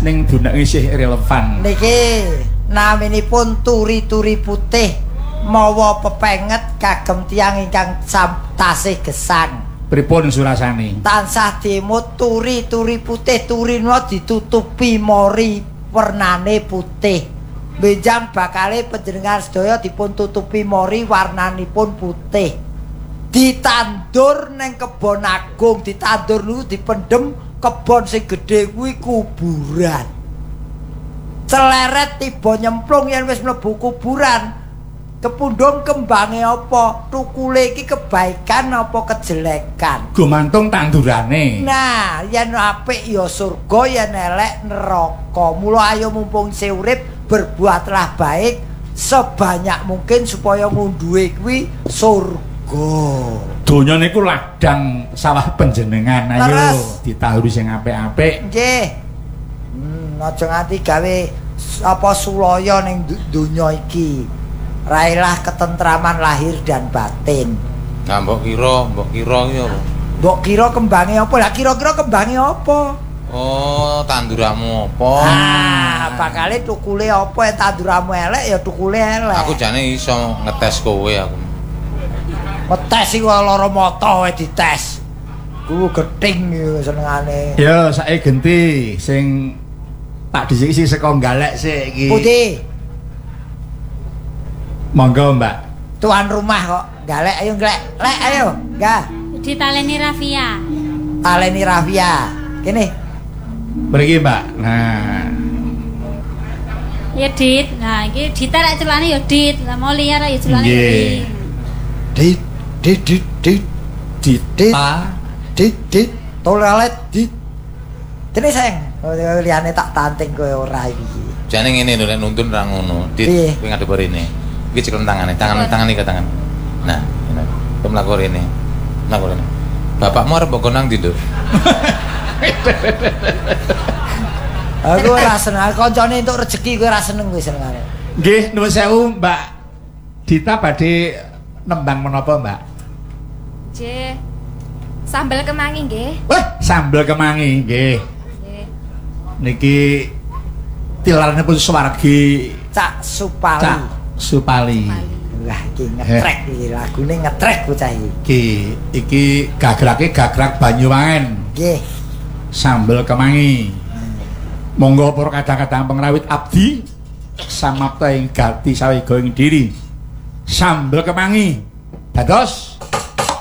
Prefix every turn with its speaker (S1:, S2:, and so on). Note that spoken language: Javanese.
S1: ning dunek isih relevan.
S2: Niki naminipun turi-turi putih mawa pepenget kagem tiyang ingkang tasih gesang.
S1: Pripun surasane?
S2: Tansah dimut turi-turi putih, turina ditutupi mori wernane putih. Benjang bakale panjenengan sedaya dipun tutupi mori warnanipun putih. Ditandur ning kebon agung, ditandur niku dipendhem kebon sing gedhe kuwi kuburan. Celeret tiba nyemplung yen wis mlebu kuburan. Kepundhung kembange apa? Tukule iki kebaikan apa kejelekan?
S1: Gumantung tandurane.
S2: Nah, yen apik ya surga, yen elek neraka. Mula ayo mumpung isih urip berbuatlah baik sebanyak mungkin supaya ngunduhe kuwi surga.
S1: Donya niku ladang sawah panjenengan. Ayo ditahuri sing apik-apik.
S2: Nggih. Aja nganti gawe apa sulaya ning donya iki. Railah ketentraman lahir dan batin.
S3: Nah, mbok kira iki apa?
S2: Mbok kira kembange apa? Lah kira-kira kembange apa?
S3: Oh, tanduramu apa?
S2: Bakale tukule apa tanduramu elek ya tukule elek.
S3: Aku jane iso ngetes kowe aku.
S2: Ngetes iki lara mata wae dites. Ku gething senengane.
S1: Ya saiki genti sing tak dhisik sing saka galek sik iki.
S2: Putih.
S1: Monggo, Mbak.
S2: Tuan rumah kok. Galek ayo glek. Lek ayo. Enggak.
S4: Ditaleni Rafia.
S2: Taleni Rafia. Kene.
S1: Mriki, Mbak. Nah.
S4: Ya Dit. Nah, iki Dita lek celane ya Dit. Lah mau liar ya celane ya Dit.
S2: Dit. Tolelet dit. Kene sayang. Liyane tak tanting kowe ora iki.
S3: Jane ngene lho nek nuntun ra ngono. Dit, kowe ngadep rene. Iki cekel tangane, tangan iki ke tangan. Nah, ngene. Kowe mlaku rene. Mlaku rene. Bapakmu arep mbok nang ndi, Nduk?
S2: Aku ora seneng, kancane entuk rezeki kowe ora seneng kowe senengane.
S1: Nggih, nuwun sewu, Mbak. Dita badhe nembang menapa, Mbak?
S5: Nggih. Sambel kemangi nggih.
S1: Wah, sambel kemangi nggih.
S5: Nggih.
S1: Niki tilaripun Suwargi
S2: Cak Supali.
S1: Cak Supali.
S2: Wah, iki ngetrek iki lagune ngetrek bocah iki.
S1: Iki gagrake gagrag Banyuwangen.
S2: Nggih.
S1: Sambel kemangi. Monggo para kadang-kadang pengrawit abdi samapta ing gati sawega ing diri. Sambel kemangi. Dados